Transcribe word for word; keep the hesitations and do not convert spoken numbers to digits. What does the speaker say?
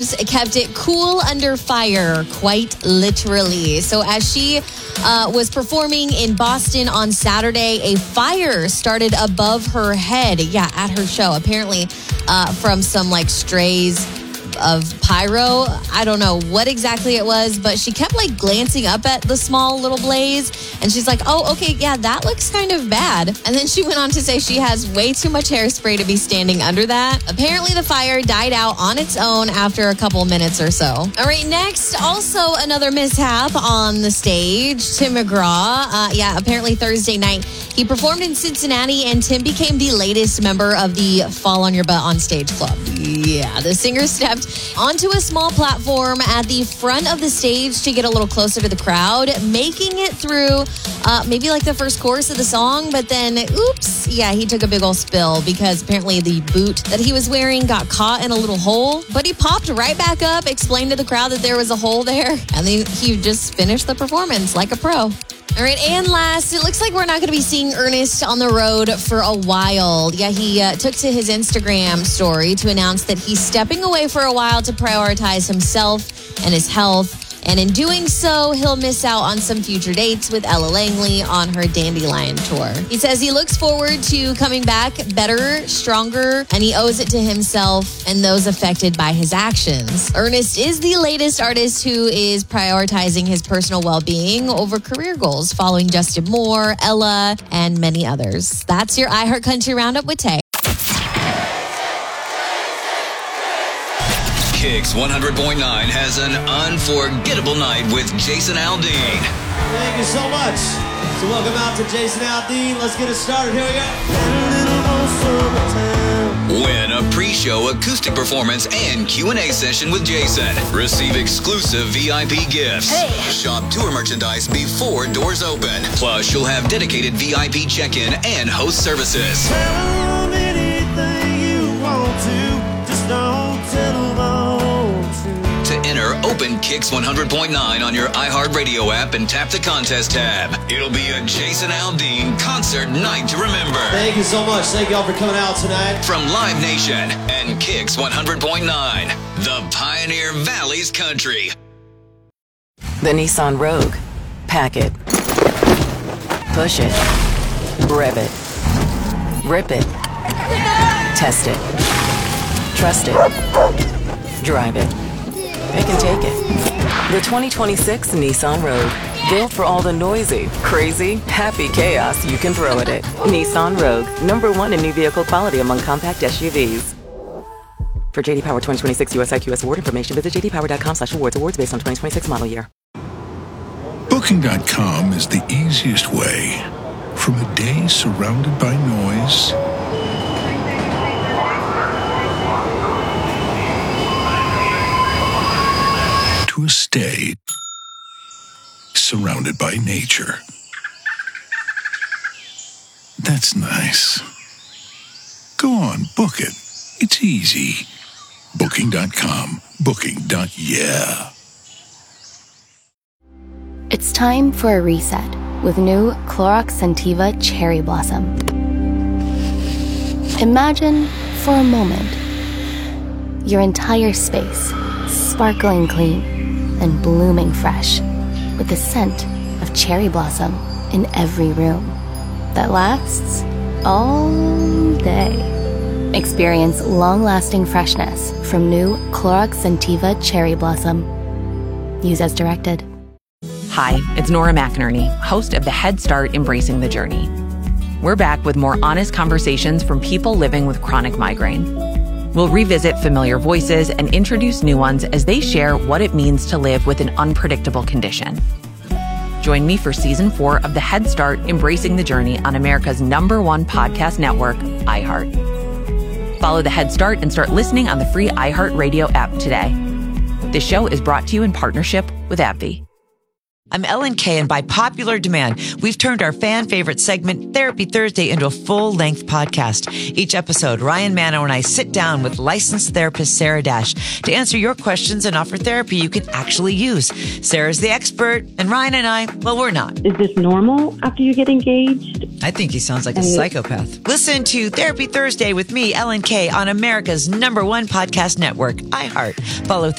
Housewives kept it cool under fire, quite literally. So as she uh, was performing in Boston on Saturday, a fire started above her head. Yeah, at her show. Apparently uh, from some like strays of pyro. I don't know what exactly it was, but she kept like glancing up at the small little blaze and she's like, oh, okay, yeah, that looks kind of bad. And then she went on to say she has way too much hairspray to be standing under that. Apparently the fire died out on its own after a couple minutes or so. All right, next, also another mishap on the stage. Tim McGraw, uh, yeah, apparently Thursday night, he performed in Cincinnati and Tim became the latest member of the Fall on Your Butt on Stage Club. Yeah, the singer stepped onto a small platform at the front of the stage to get a little closer to the crowd, making it through uh, maybe like the first chorus of the song, but then, oops, yeah, he took a big old spill because apparently the boot that he was wearing got caught in a little hole, but he popped right back up, explained to the crowd that there was a hole there, and then he just finished the performance like a pro. All right, and last, it looks like we're not going to be seeing Ernest on the road for a while. Yeah, he uh, took to his Instagram story to announce that he's stepping away for a while to prioritize himself and his health. And in doing so, he'll miss out on some future dates with Ella Langley on her Dandelion tour. He says he looks forward to coming back better, stronger, and he owes it to himself and those affected by his actions. Ernest is the latest artist who is prioritizing his personal well-being over career goals, following Justin Moore, Ella, and many others. That's your iHeart Country Roundup with Tay. Kicks one hundred point nine has an unforgettable night with Jason Aldean. Thank you so much. So welcome out to Jason Aldean. Let's get it started. Here we go. Win a pre-show acoustic performance and Q and A session with Jason. Receive exclusive V I P gifts. Hey. Shop tour merchandise before doors open. Plus, you'll have dedicated V I P check-in and host services. Tell them anything you want to. Just don't tell them. To enter, open Kicks one hundred point nine on your iHeartRadio app and tap the contest tab. It'll be a Jason Aldean concert night to remember. Thank you so much. Thank y'all for coming out tonight. From Live Nation and Kicks one hundred point nine, the Pioneer Valley's country. The Nissan Rogue. Pack it. Push it. Rev it. Rip it. Test it. Trust it. Drive it. They can take it. The twenty twenty-six Nissan Rogue. Built for all the noisy, crazy, happy chaos you can throw at it. Nissan Rogue. Number one in new vehicle quality among compact S U Vs. For J D Power twenty twenty-six U S I Q S award information, visit j d power dot com slash awards. Awards based on twenty twenty-six model year. Booking dot com is the easiest way. From a day surrounded by noise to a stay surrounded by nature. That's nice. Go on, book it. It's easy. Booking dot com. Booking. Yeah. It's time for a reset with new Clorox Scentiva Cherry Blossom. Imagine, for a moment, your entire space sparkling clean and blooming fresh with the scent of cherry blossom in every room that lasts all day. Experience long-lasting freshness from new Clorox Scentiva Cherry Blossom. Use as directed. Hi, it's Nora McInerney, host of the Head Start Embracing the Journey. We're back with more honest conversations from people living with chronic migraine. We'll revisit familiar voices and introduce new ones as they share what it means to live with an unpredictable condition. Join me for season four of the Head Start Embracing the Journey on America's number one podcast network, iHeart. Follow the Head Start and start listening on the free iHeartRadio app today. This show is brought to you in partnership with AbbVie. I'm Ellen Kay, and by popular demand, we've turned our fan favorite segment, Therapy Thursday, into a full-length podcast. Each episode, Ryan Mano and I sit down with licensed therapist Sarah Dash to answer your questions and offer therapy you can actually use. Sarah's the expert, and Ryan and I, well, we're not. Is this normal after you get engaged? I think he sounds like a psychopath. Listen to Therapy Thursday with me, Ellen Kay, on America's number one podcast network, iHeart. Follow